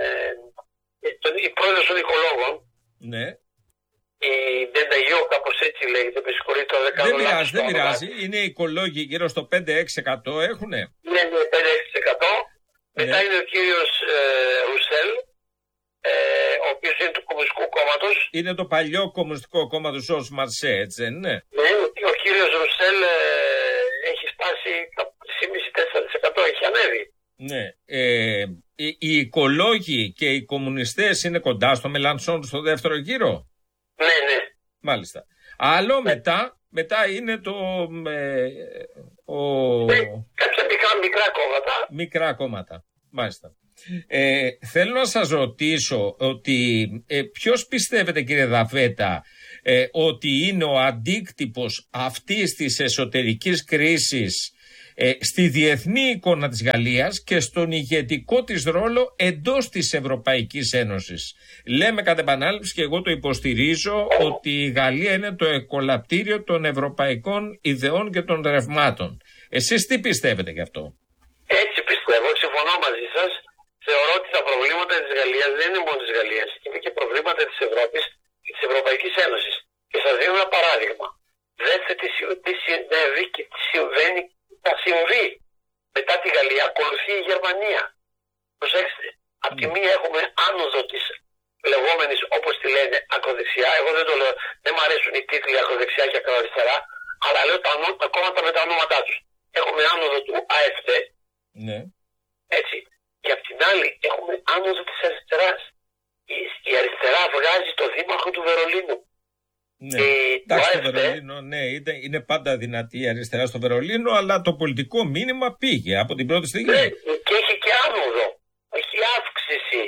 ε, το, η πρόεδρος των οικολόγων. Ναι. Η Ντενταγιό, κάπως έτσι λέγεται, με συγχωρείτε, δεν κάνω λάθος. Δεν πειράζει, δεν πειράζει. Άρα. Είναι οι οικολόγοι γύρω στο πέντε έξι τοις εκατό έχουνε. Ναι, ναι, πέντε έξι τοις εκατό. Ναι. Μετά είναι ο κύριος ε, Ρουσέλ, ε, ο οποίος είναι του Κομμουνιστικού Κόμματος. Είναι το παλιό Κομμουνιστικό Κόμμα του Ζορζ Μαρσέ, έτσι δεν είναι? Ναι, ο κύριος Ρουσέλ ε, έχει φτάσει τα τρία κόμμα πέντε τέσσερα τοις εκατό, έχει ανέβει. Ναι. Ε, οι, οι οικολόγοι και οι κομμουνιστές είναι κοντά στο Μελανσόν στο δεύτερο γύρο. Ναι, ναι. Μάλιστα. Άλλο ναι. μετά, μετά είναι το... Ε, ο... ναι, κάποια μικρά, μικρά κόμματα. Μικρά κόμματα, μάλιστα. Ε, θέλω να σας ρωτήσω ότι ε, ποιος πιστεύετε, κύριε Δαβέτα, ε, ότι είναι ο αντίκτυπος αυτής της εσωτερικής κρίσης ε, στη διεθνή εικόνα της Γαλλίας και στον ηγετικό της ρόλο εντός της Ευρωπαϊκής Ένωσης. Λέμε κατά επανάληψη, και εγώ το υποστηρίζω, ότι η Γαλλία είναι το εκολαπτήριο των ευρωπαϊκών ιδεών και των ρευμάτων. Εσείς τι πιστεύετε γι' αυτό? Έτσι πιστεύω, συμφωνώ μαζί σας. Θεωρώ ότι τα προβλήματα της Γαλλίας δεν είναι μόνο της Γαλλίας, είναι και προβλήματα της Ευρώπης και της Ευρωπαϊκής Ένωσης. Και σας δίνω ένα παράδειγμα. Δέστε τι, τι συνέβη και τι συμβαίνει, θα συμβεί. Μετά τη Γαλλία ακολουθεί η Γερμανία. Προσέξτε, από τη μία έχουμε άνοδο της λεγόμενης, όπως τη λένε, ακροδεξιά. Εγώ δεν το λέω, δεν μου αρέσουν οι τίτλοι ακροδεξιά και ακροαριστερά, αλλά λέω τα, τα κόμματα με τα ονόματά τους. Έχουμε άνοδο του ΑΕΦΔ. Ναι. Έτσι. Και απ' την άλλη έχουμε άνοδο της αριστεράς. Η, η αριστερά βγάζει το δήμαρχο του Βερολίνου. Ναι, εντάξει, το Βερολίνο, ναι, είναι, είναι πάντα δυνατή η αριστερά στο Βερολίνο, αλλά το πολιτικό μήνυμα πήγε από την πρώτη στιγμή. Ναι, και έχει και άνοδο. Έχει αύξηση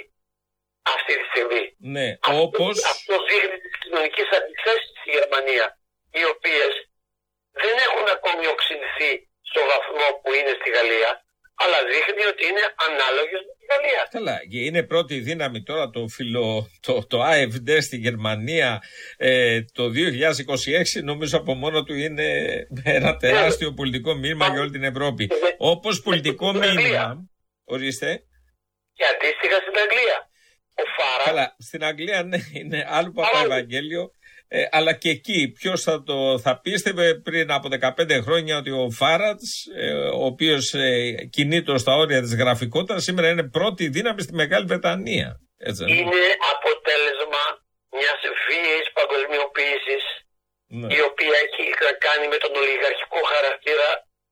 αυτή τη στιγμή. Ναι, αυτό, όπως... αυτό δείχνει τις κοινωνικές αντιθέσεις στη Γερμανία, οι οποίες δεν έχουν ακόμη οξυνθεί στο βαθμό που είναι στη Γαλλία, αλλά δείχνει ότι είναι ανάλογες με τη Γαλλία. Καλά, και είναι πρώτη δύναμη τώρα το, φιλο, το, το ΑΕΦΔ στη Γερμανία ε, το δύο χιλιάδες είκοσι έξι, νομίζω από μόνο του είναι ένα τεράστιο yeah. πολιτικό μήνυμα για όλη την Ευρώπη. Yeah. Όπως πολιτικό μήνυμα, ορίστε. Και αντίστοιχα στην Αγγλία. Ο Φάρατς. Καλά, στην Αγγλία ναι, είναι άλλο Παπαευαγγέλιο. Ε, αλλά και εκεί ποιος θα το θα πίστευε πριν από δεκαπέντε χρόνια ότι ο Φάρατς, ε, ο οποίος ε, κινείται στα όρια της γραφικότητας, σήμερα είναι πρώτη δύναμη στη Μεγάλη Βρετανία. Έτσι, ναι. Είναι αποτέλεσμα μιας βίαιης παγκοσμιοποίησης, ναι. η οποία έχει να κάνει με τον ολιγαρχικό χαρακτήρα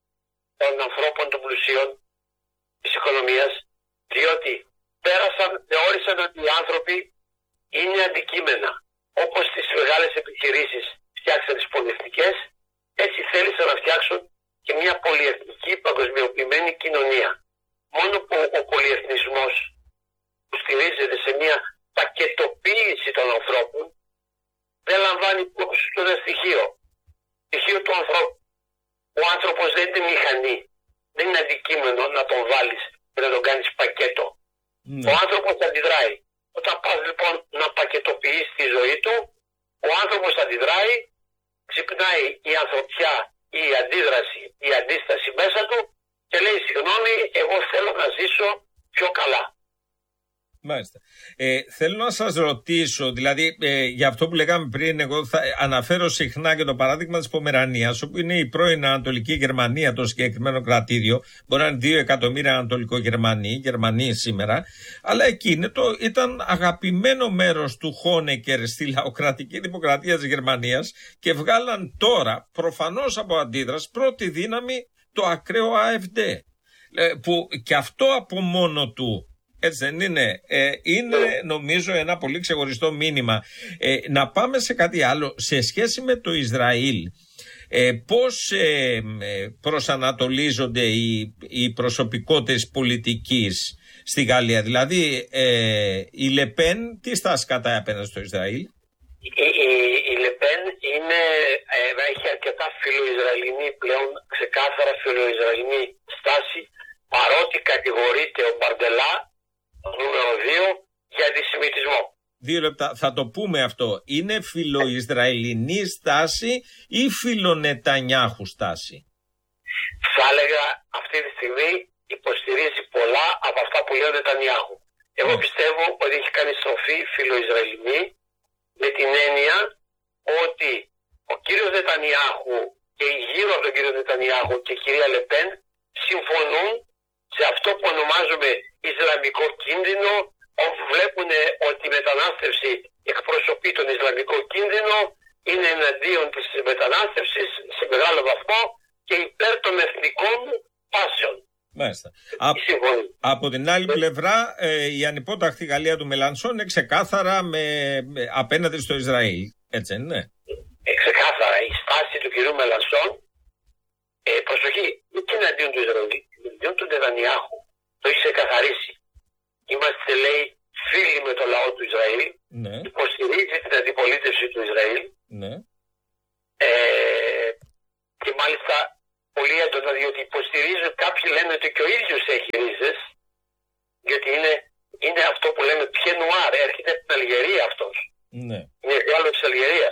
των ανθρώπων των πλουσίων της οικονομίας, διότι πέρασαν, θεώρησαν ότι οι άνθρωποι είναι αντικείμενα. Όπως τις μεγάλες επιχειρήσεις φτιάξαν τις πολυεθνικές, έτσι θέλησαν να φτιάξουν και μια πολυεθνική παγκοσμιοποιημένη κοινωνία. Μόνο που ο πολυεθνισμός που στηρίζεται σε μια πακετοποίηση των ανθρώπων δεν λαμβάνει υπόψη του ένα στοιχείο. Στοιχείο του ανθρώπου. Ο άνθρωπος δεν είναι μηχανή. Δεν είναι αντικείμενο να τον βάλεις και να τον κάνεις πακέτο. Mm. Ο άνθρωπος αντιδράει. Όταν πας λοιπόν να πακετοποιείς τη ζωή του, ο άνθρωπος αντιδράει, ξυπνάει η ανθρωπιά, η αντίδραση, η αντίσταση μέσα του και λέει συγγνώμη, εγώ θέλω να ζήσω πιο καλά. Μάλιστα. Ε, θέλω να σας ρωτήσω, δηλαδή ε, για αυτό που λέγαμε πριν, εγώ θα αναφέρω συχνά και το παράδειγμα της Πομερανίας, όπου είναι η πρώην Ανατολική Γερμανία, το συγκεκριμένο κρατήδιο. Μπορεί να είναι δύο εκατομμύρια Ανατολικογερμανοί, Γερμανοί σήμερα, αλλά εκείνο το ήταν αγαπημένο μέρος του Χόνεκερ στη λαοκρατική δημοκρατία της Γερμανίας και βγάλαν τώρα, προφανώς από αντίδραση, πρώτη δύναμη το ακραίο ΑΕΦΔ. Ε, που και αυτό από μόνο του, έτσι δεν είναι, ε, είναι νομίζω ένα πολύ ξεχωριστό μήνυμα. Ε, να πάμε σε κάτι άλλο, σε σχέση με το Ισραήλ. Ε, πώς ε, προσανατολίζονται οι, οι προσωπικότητες πολιτικής στη Γαλλία? Δηλαδή ε, η Λεπέν τι στάση κατάει απέναντι στο Ισραήλ? Η, η, η Λεπέν είναι, ε, έχει αρκετά φιλοϊσραηλινή πλέον, ξεκάθαρα φιλοϊσραηλινή στάση, παρότι κατηγορείται ο Μπαρντελά, το νούμερο δύο, για αντισημιτισμό. Δύο λεπτά, θα το πούμε αυτό. Είναι φιλοϊσραηλινή στάση ή φιλονετανιάχου στάση? Θα έλεγα αυτή τη στιγμή υποστηρίζει πολλά από αυτά που λέει ο Νετανιάχου. Εγώ mm. πιστεύω ότι έχει κάνει στροφή φιλοϊσραηλινή, με την έννοια ότι ο κύριος Νετανιάχου και οι γύρω από τον κύριο Νετανιάχου και η κυρία Λεπέν συμφωνούν σε αυτό που ονομάζουμε Ισλαμικό κίνδυνο, όπου βλέπουν ότι η μετανάστευση εκπροσωπεί τον Ισλαμικό κίνδυνο, είναι εναντίον της μετανάστευσης σε μεγάλο βαθμό και υπέρ των εθνικών πάσεων. Μάλιστα. Α, από την άλλη πλευρά, ε, η ανυπόταχτη Γαλλία του Μελανσόν είναι ξεκάθαρα με, με, απέναντι στο Ισραήλ. Έτσι, ναι. Ε, ξεκάθαρα η στάση του κυρίου Μελανσόν, ε, προσοχή, δεν είναι εναντίον του Ισραήλ, είναι εναντίον του Νετανιάχου. Το έχει ξεκαθαρίσει. Είμαστε, λέει, φίλοι με το λαό του Ισραήλ, ναι. Υποστηρίζει την αντιπολίτευση του Ισραήλ, ναι. ε, και μάλιστα πολύ έντονα, διότι υποστηρίζουν, κάποιοι λένε ότι και ο ίδιος έχει ρίζες, διότι είναι, είναι αυτό που λέμε πιε νουάρ, έρχεται από την Αλγερία αυτός. Ναι. Είναι διάλογος της Αλγερίας.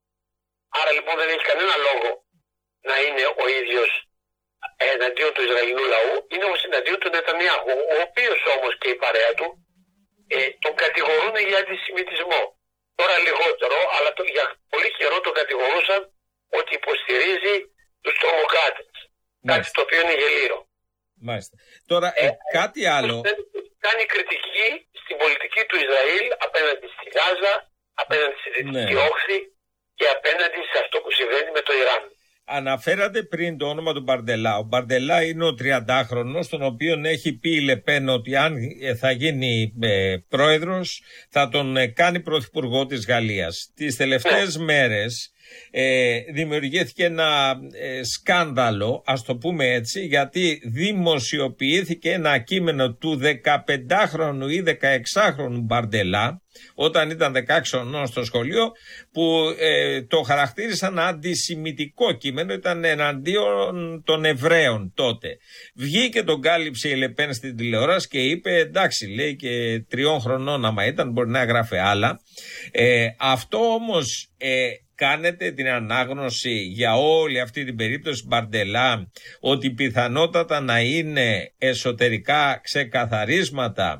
Άρα λοιπόν δεν έχει κανένα λόγο να είναι ο ίδιος εναντίον του Ισραηλινού λαού, είναι όμως εναντίον του Νετανιάχου, ο οποίος όμως και η παρέα του ε, τον κατηγορούν για αντισημιτισμό. Τώρα λιγότερο, αλλά το, για πολύ καιρό τον κατηγορούσαν ότι υποστηρίζει τους τρομοκράτες. Κάτι το οποίο είναι γελίο. Μάλιστα. Τώρα ε, ε, κάτι άλλο. Κάνει κριτική στην πολιτική του Ισραήλ απέναντι στη Γάζα, απέναντι στη Δυτική ναι. Όχθη και απέναντι σε αυτό που συμβαίνει με το Ιράν. Αναφέρατε πριν το όνομα του Μπαρντελά. Ο Μπαρντελά είναι ο τριαντάχρονος, τον οποίο έχει πει η Λεπέν ότι αν θα γίνει ε, πρόεδρος θα τον ε, κάνει πρωθυπουργό της Γαλλίας. Τις τελευταίες ναι. μέρες ε, δημιουργήθηκε ένα ε, σκάνδαλο, ας το πούμε έτσι, γιατί δημοσιοποιήθηκε ένα κείμενο του δεκαπεντάχρονου ή δεκαεξάχρονου Μπαρντελά, όταν ήταν δεκαέξι χρονών στο σχολείο, που ε, το χαρακτήρισαν αντισημιτικό κείμενο, ήταν εναντίον των Εβραίων τότε. Βγήκε, τον κάλυψε η Λεπέν στην τηλεόραση και είπε, εντάξει, λέει, και τριών χρονών άμα ήταν μπορεί να έγραφε άλλα. Ε, αυτό όμως ε, κάνετε την ανάγνωση για όλη αυτή την περίπτωση Μπαρντελά ότι πιθανότατα να είναι εσωτερικά ξεκαθαρίσματα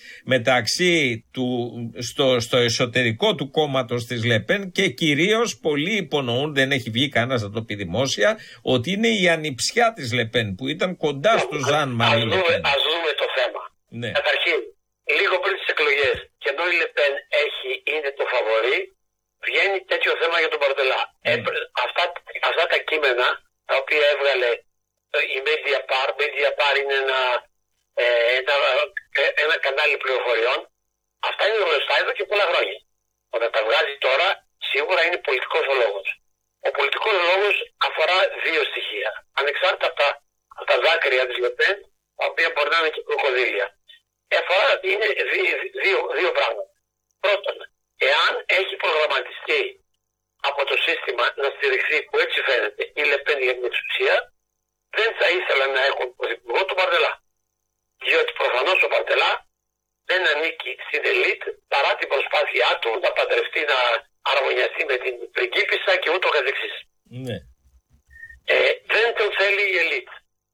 μεταξύ του, στο, στο εσωτερικό του κόμματος της Λεπέν, και κυρίως πολλοί υπονοούν, δεν έχει βγει κανένας να το πει δημόσια, ότι είναι η ανιψιά της Λεπέν που ήταν κοντά στο Ζαν Μαρί Λεπέν. Ας δούμε το θέμα. Ναι. Καταρχήν, λίγο πριν τις εκλογές, και ενώ η Λεπέν έχει, είναι το φαβορί, βγαίνει τέτοιο θέμα για τον Μπαρντελά. Mm. Ε, αυτά, αυτά τα κείμενα τα οποία έβγαλε η Mediapart, Mediapart είναι ένα, ε, ένα, ένα κανάλι πληροφοριών, αυτά είναι γνωστά εδώ και πολλά χρόνια. Όταν τα βγάζει τώρα, σίγουρα είναι πολιτικός ο λόγος. Ο πολιτικός λόγος αφορά δύο στοιχεία. Ανεξάρτητα από τα, από τα δάκρυα της Λεπέν, τα οποία μπορεί να είναι και κροκοδίλια. Αφορά είναι δύο, δύο, δύο πράγματα. Πρώτον, εάν έχει προγραμματιστεί από το σύστημα να στηριχθεί, που έτσι φαίνεται, η Λεπέν για την εξουσία, δεν θα ήθελα να έχουν πρωθυπουργό τον Μπαρντελά. Διότι προφανώς ο Μπαρντελά δεν ανήκει στην ελίτ, παρά την προσπάθειά του να παντρευτεί, να αρμονιαστεί με την πριγκίπισσα και ούτω καθεξής. Ναι. Ε, δεν τον θέλει η ελίτ.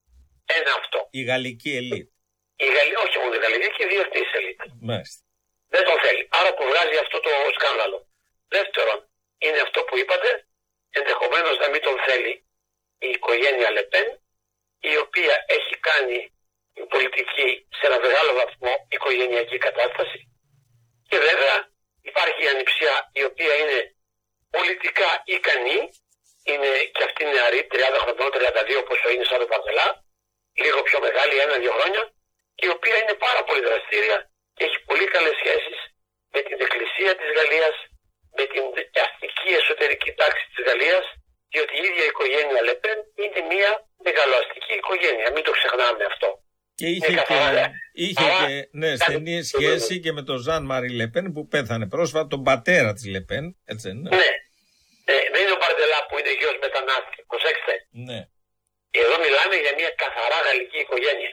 Ένα αυτό. Η γαλλική ελίτ. Η Γαλλική, όχι μόνο η γαλλική, και η διεθνής ελίτ. Μάλιστα. Δεν τον θέλει. Άρα που βγάζει αυτό το σκάνδαλο. Δεύτερον, είναι αυτό που είπατε, ενδεχομένως να μην τον θέλει η οικογένεια Λεπέν, η οποία έχει κάνει πολιτική σε ένα μεγάλο βαθμό οικογενειακή κατάσταση, και βέβαια υπάρχει η ανιψιά η οποία είναι πολιτικά ικανή, είναι και αυτή νεαρή, τριάντα χρονών, τριάντα δύο, πόσο είναι σαν τον Μπαρντελά, λίγο πιο μεγάλη, ένα-δύο χρόνια, και η οποία είναι πάρα πολύ δραστήρια και έχει πολύ καλές σχέσεις με την Εκκλησία της Γαλλίας, με την αστική εσωτερική τάξη της Γαλλίας, διότι η ίδια η οικογένεια Λεπέν είναι μια μεγαλοαστική οικογένεια, μην το ξεχνάμε αυτό. Και είχε, και, είχε και ναι, στενή σχέση και με τον Ζαν Μαρί Λεπέν που πέθανε πρόσφατα, τον πατέρα της Λεπέν, έτσι ναι. Ναι, ε, δεν είναι ο Μπαρντελά που είναι γιος μετανάστη, προσέξτε. Ναι. Εδώ μιλάμε για μια καθαρά γαλλική οικογένεια.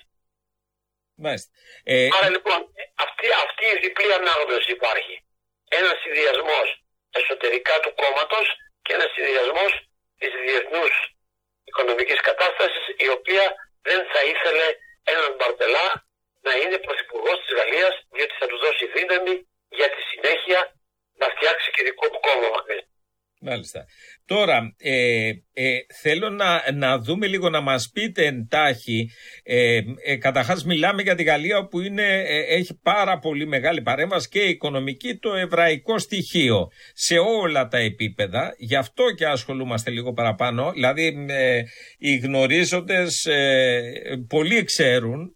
Μάλιστα. Ε, Άρα λοιπόν αυτή, αυτή η διπλή ανάγνωση υπάρχει. Ένας συνδυασμός εσωτερικά του κόμματος και ένας συνδυασμός της διεθνούς οικονομικής κατάστασης, η οποία δεν θα ήθελε έναν Μπαρντελά να είναι πρωθυπουργός της Γαλλίας, διότι θα του δώσει δύναμη για τη συνέχεια να φτιάξει και δικό του κόμμα. Μάλιστα. Τώρα, ε, ε, θέλω να, να δούμε λίγο, να μας πείτε εντάχει, ε, ε, καταρχάς μιλάμε για τη Γαλλία, όπου είναι, ε, έχει πάρα πολύ μεγάλη παρέμβαση και οικονομική, το εβραϊκό στοιχείο σε όλα τα επίπεδα, γι' αυτό και ασχολούμαστε λίγο παραπάνω, δηλαδή ε, οι γνωρίζοντες ε, πολλοί ξέρουν,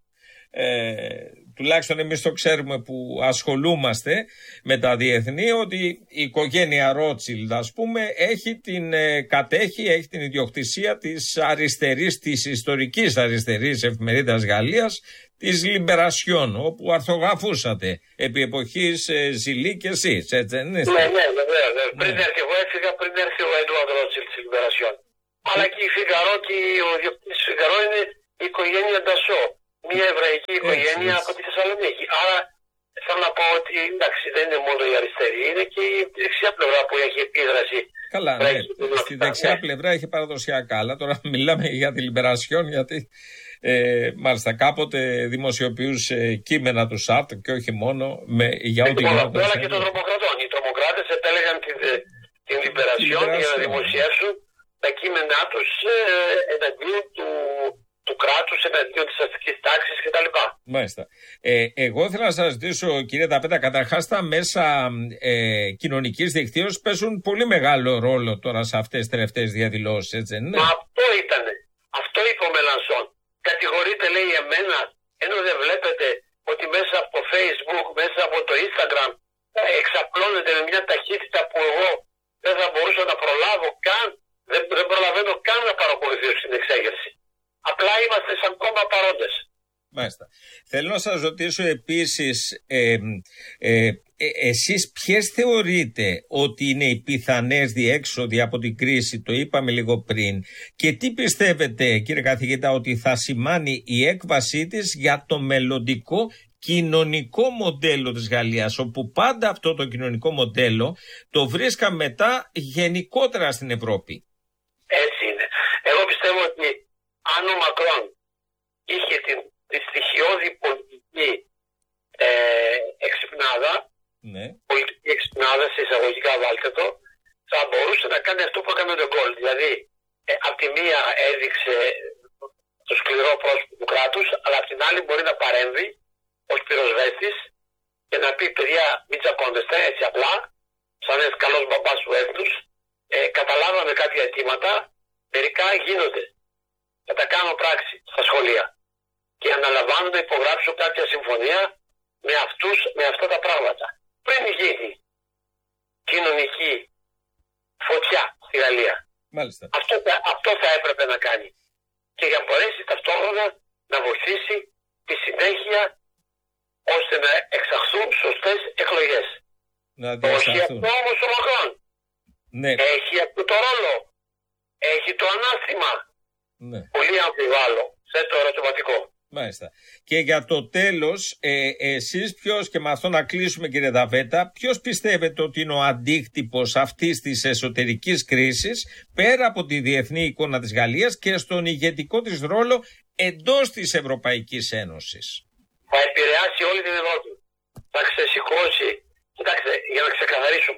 ε, τουλάχιστον εμείς το ξέρουμε που ασχολούμαστε με τα διεθνή, ότι η οικογένεια Ρότσιλντ, ας πούμε, έχει την, ε, κατέχει, έχει την ιδιοκτησία της αριστερής, της ιστορικής αριστερής εφημερίδας Γαλλίας, της Λιμπερασιόν, όπου αρθογραφούσατε επί εποχής ε, Ζηλή και εσείς, έτσι δεν είστε? Ναι, ναι, βέβαια. Ναι. Πριν έρθει, εγώ έφυγα πριν έρθει ο Εντουάρντ Ρότσιλντ της Λιμπερασιόν. Αλλά και η Φιγκαρό και ο διοκτήτης Φιγκαρό είναι η οικογένεια Ντασό. Μια εβραϊκή οικογένεια έτσι, από τη Θεσσαλονίκη. Άρα θέλω να πω ότι εντάξει, δεν είναι μόνο η αριστερή, είναι και η δεξιά πλευρά που έχει επίδραση. Καλά, ναι. Στη δεξιά ναι. πλευρά έχει παραδοσιακά. Αλλά τώρα μιλάμε για τη Λιμπερασιόν, γιατί ε, μάλιστα κάποτε δημοσιοποιούσε κείμενα του Σάρτ και όχι μόνο με, για ό,τι γινόταν. Αλλά και των τρομοκρατών. Οι τρομοκράτες επέλεγαν την, την Λιμπερασιόν για να δημοσιεύσουν τα κείμενά τους ε, εναντίον του, του κράτους, εναντίον της αστικής τάξης κτλ. Μάλιστα. Ε, εγώ ήθελα να σας ρωτήσω, κύριε Ταπέτα, καταρχάς τα μέσα ε, κοινωνικής δικτύωσης παίζουν πολύ μεγάλο ρόλο τώρα σε αυτές τις τελευταίες διαδηλώσεις, έτσι δεν είναι? Μα αυτό ήτανε. Αυτό είπε ο Μελανσόν. Κατηγορείτε, λέει, εμένα, ενώ δεν βλέπετε ότι μέσα από το Facebook, μέσα από το Instagram εξαπλώνεται με μια ταχύτητα που εγώ δεν θα μπορούσα να προλάβω καν, δεν, δεν προλαβαίνω καν να παρακολουθήσω την εξέγερση. Απλά είμαστε σαν κόμμα παρόντες. Μάλιστα. Θέλω να σας ρωτήσω επίσης, ε, ε, ε, εσείς ποιες θεωρείτε ότι είναι οι πιθανές διέξοδοι από την κρίση, το είπαμε λίγο πριν, και τι πιστεύετε, κύριε καθηγητά, ότι θα σημάνει η έκβασή της για το μελλοντικό κοινωνικό μοντέλο της Γαλλίας, όπου πάντα αυτό το κοινωνικό μοντέλο το βρίσκα μετά γενικότερα στην Ευρώπη? Έτσι είναι. Εγώ πιστεύω ότι αν ο Μακρόν είχε την, τη στοιχειώδη πολιτική ε, εξυπνάδα, ναι. πολιτική εξυπνάδα σε εισαγωγικά βάλτε το, θα μπορούσε να κάνει αυτό που έκανε ο Ντεγκόλ. Δηλαδή, ε, απ' τη μία έδειξε το σκληρό πρόσωπο του κράτους, αλλά απ' την άλλη μπορεί να παρέμβει ως πυροσβέστης και να πει, παιδιά, μην τσακώνεστε έτσι απλά, σαν ένας καλός μπαμπάς του έθνους, ε, καταλάβαμε κάποια αιτήματα, μερικά γίνονται. Θα τα κάνω πράξη στα σχολεία. Και αναλαμβάνω να υπογράψω κάποια συμφωνία με, αυτούς, με αυτά τα πράγματα. Πριν γίνει κοινωνική φωτιά στη Γαλλία. Μάλιστα. Αυτό, αυτό θα έπρεπε να κάνει. Και για να μπορέσει ταυτόχρονα να βοηθήσει τη συνέχεια ώστε να εξαχθούν σωστές εκλογές. Να όχι αυτό όμως ο Μακρόν. Ναι. Έχει αυτό το ρόλο. Έχει το ανάστημα. Ναι. Πολύ αμφιβάλλω. Θέτω ερωτηματικό. Μάλιστα. Και για το τέλος, ε, εσείς ποιος, και με αυτό να κλείσουμε κύριε Ταπέτα, ποιος πιστεύετε ότι είναι ο αντίκτυπος αυτής της εσωτερικής κρίσης πέρα από τη διεθνή εικόνα της Γαλλίας και στον ηγετικό της ρόλο εντός της Ευρωπαϊκής Ένωσης? Θα επηρεάσει όλη την Ευρώπη. Θα ξεσηκώσει. Κοιτάξτε, για να ξεκαθαρίσουμε.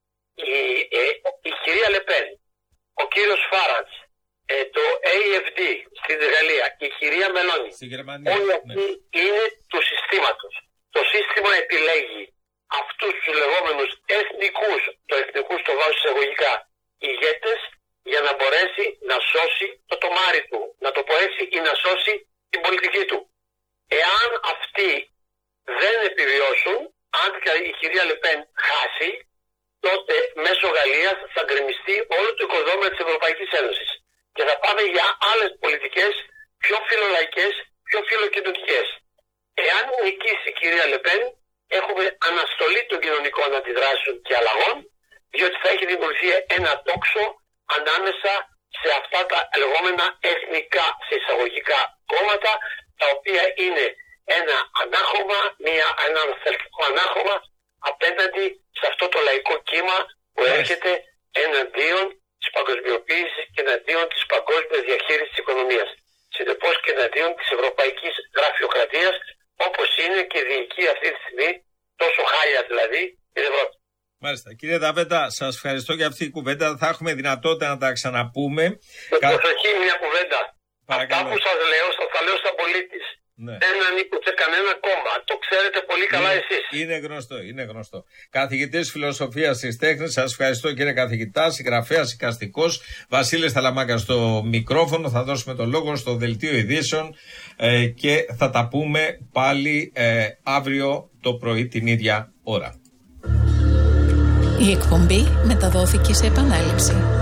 Η, ε, η κυρία Λεπέν, ο κύριος Φάραντς, ε, το έι εφ ντι στην Γαλλία, η κυρία Μελώνη, όλοι αυτοί ναι. είναι του συστήματος. Το σύστημα επιλέγει αυτούς τους λεγόμενους εθνικούς, το εθνικούς το βάζω εισαγωγικά, ηγέτες, για να μπορέσει να σώσει το τομάρι του, να το πω έτσι, ή να σώσει την πολιτική του. Εάν αυτοί δεν επιβιώσουν, αν η κυρία Λεπέν χάσει, τότε μέσω Γαλλίας θα γκρεμιστεί όλο το οικοδόμημα της Ευρωπαϊκής Ένωσης. Και θα πάμε για άλλες πολιτικές πιο φιλολαϊκές, πιο φιλοκοινωνικές. Εάν νικήσει η κυρία Λεπέν, έχουμε αναστολή των κοινωνικών αντιδράσεων και αλλαγών, διότι θα έχει δημιουργηθεί ένα τόξο ανάμεσα σε αυτά τα λεγόμενα εθνικά, σε εισαγωγικά κόμματα, τα οποία είναι ένα ανάχωμα, μια, ένα θελκτικό ανάχωμα απέναντι σε αυτό το λαϊκό κύμα που έρχεται εναντίον της παγκοσμιοποίησης και εναντίον της παγκόσμιας διαχείρισης της οικονομίας. Συνεπώς και εναντίον της ευρωπαϊκής γραφειοκρατίας, όπως είναι και διοικεί αυτή τη στιγμή, τόσο χάλια δηλαδή, την Ευρώπη. Μάλιστα. Κύριε Ταπέτα, σας ευχαριστώ για αυτή την κουβέντα. Θα έχουμε δυνατότητα να τα ξαναπούμε. Με Κα... προσοχή μια κουβέντα. Παρακαλώ. Αυτά που σας λέω, σας τα λέω σαν πολίτης. Ναι. Δεν ανήκω σε κανένα κόμμα. Το ξέρετε πολύ καλά είναι, εσείς. Είναι γνωστό, είναι γνωστό. Καθηγητής φιλοσοφίας της τέχνης, σας ευχαριστώ κύριε καθηγητά, συγγραφέας, εικαστικός. Βασίλης Θαλαμάκα στο μικρόφωνο. Θα δώσουμε το λόγο στο δελτίο ειδήσεων ε, και θα τα πούμε πάλι ε, αύριο το πρωί την ίδια ώρα. Η εκπομπή μεταδόθηκε σε επανάληψη.